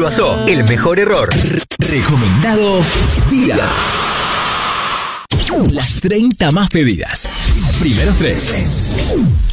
Iguazú, el mejor error. Recomendado día. Las 30 más pedidas. Primeros 3.